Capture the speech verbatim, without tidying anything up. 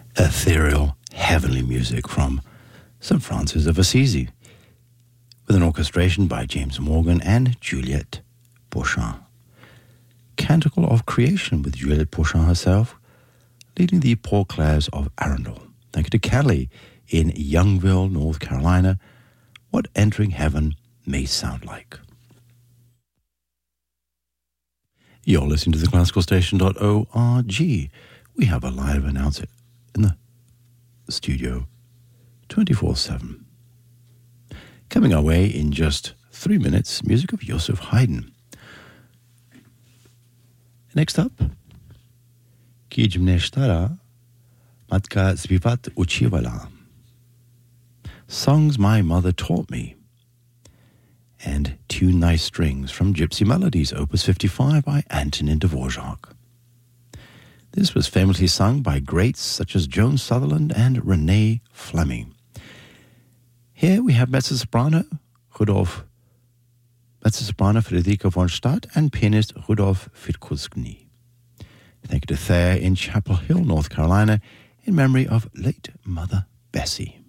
ethereal, heavenly music from Saint Francis of Assisi, with an orchestration by James Morgan and Juliette Beauchamp. Canticle of Creation with Juliette Beauchamp herself, leading the Paul Clares of Arundel. Thank you to Kelly in Youngville, North Carolina. What Entering Heaven May Sound Like. You're listening to the classical station dot org. We have a live announcer in the studio twenty-four seven. Coming our way in just three minutes, music of Joseph Haydn. Next up, Kij mnie stara, matka śpiewać uczyła. Songs my mother taught me. And Tune Thy Strings from Gypsy Melodies, Opus fifty-five by Antonin Dvorak. This was famously sung by greats such as Joan Sutherland and Renee Fleming. Here we have mezzo-soprano Rudolf, mezzo-soprano Federico von Stadt and pianist Rudolf Fitkuskny. Thank you to Thayer in Chapel Hill, North Carolina, in memory of late Mother Bessie.